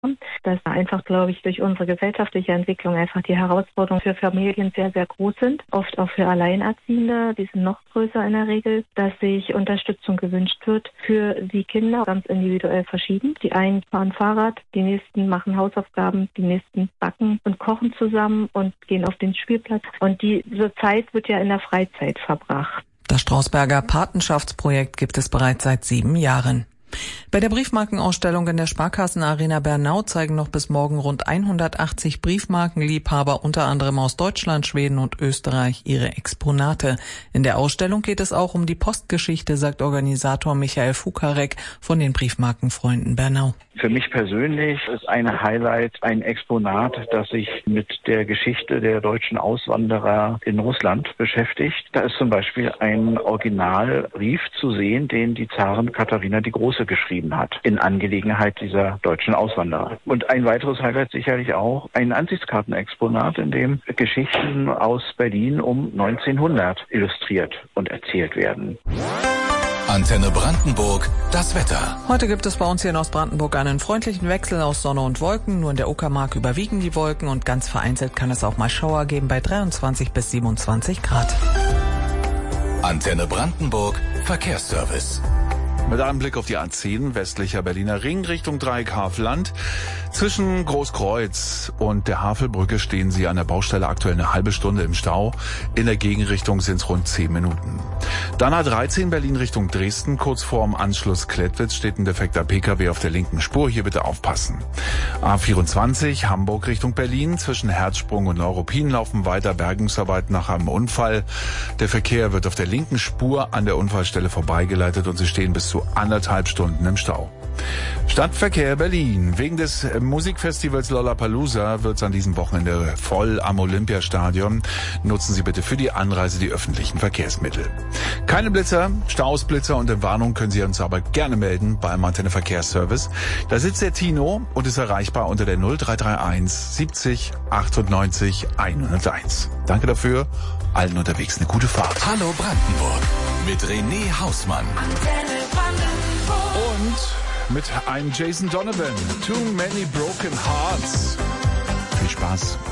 Dass einfach, glaube ich, durch unsere gesellschaftliche Entwicklung einfach die Herausforderungen für Familien sehr, sehr groß sind. Oft auch für Alleinerziehende, die sind noch größer in der Regel, dass sich Unterstützung gewünscht wird für die Kinder, ganz individuell verschieden. Die einen fahren Fahrrad, die nächsten machen Hausaufgaben, die nächsten backen und kochen zusammen und gehen auf den Spielplatz. Und diese Zeit wird ja in der Freizeit verbracht. Das Strausberger Patenschaftsprojekt gibt es bereits seit 7 Jahren. Bei der Briefmarkenausstellung in der Sparkassenarena Bernau zeigen noch bis morgen rund 180 Briefmarkenliebhaber, unter anderem aus Deutschland, Schweden und Österreich, ihre Exponate. In der Ausstellung geht es auch um die Postgeschichte, sagt Organisator Michael Fukarek von den Briefmarkenfreunden Bernau. Für mich persönlich ist ein Highlight ein Exponat, das sich mit der Geschichte der deutschen Auswanderer in Russland beschäftigt. Da ist zum Beispiel ein Originalbrief zu sehen, den die Zarin Katharina die Große geschrieben hat, in Angelegenheit dieser deutschen Auswanderer. Und ein weiteres Highlight sicherlich auch ein Ansichtskartenexponat, in dem Geschichten aus Berlin um 1900 illustriert und erzählt werden. Antenne Brandenburg, das Wetter. Heute gibt es bei uns hier in Ostbrandenburg einen freundlichen Wechsel aus Sonne und Wolken. Nur in der Uckermark überwiegen die Wolken und ganz vereinzelt kann es auch mal Schauer geben bei 23 bis 27 Grad. Antenne Brandenburg, Verkehrsservice. Mit einem Blick auf die A10, westlicher Berliner Ring Richtung Dreieck Havelland. Zwischen Großkreuz und der Havelbrücke stehen Sie an der Baustelle aktuell eine halbe Stunde im Stau. In der Gegenrichtung sind es rund 10 Minuten. Dann A13 Berlin Richtung Dresden. Kurz vorm Anschluss Klettwitz steht ein defekter Pkw auf der linken Spur. Hier bitte aufpassen. A24 Hamburg Richtung Berlin. Zwischen Herzsprung und Neuruppin laufen weiter Bergungsarbeiten nach einem Unfall. Der Verkehr wird auf der linken Spur an der Unfallstelle vorbeigeleitet und Sie stehen bis zu 1,5 Stunden im Stau. Stadtverkehr Berlin. Wegen des Musikfestivals Lollapalooza wird es an diesem Wochenende voll am Olympiastadion. Nutzen Sie bitte für die Anreise die öffentlichen Verkehrsmittel. Keine Blitzer, Staus, Blitzer und Entwarnung können Sie uns aber gerne melden beim Antenne Verkehrsservice. Da sitzt der Tino und ist erreichbar unter der 0331 70 98 101. Danke dafür. Allen unterwegs eine gute Fahrt. Hallo Brandenburg mit René Hausmann. Und mit einem Jason Donovan. Too Many Broken Hearts. Viel Spaß.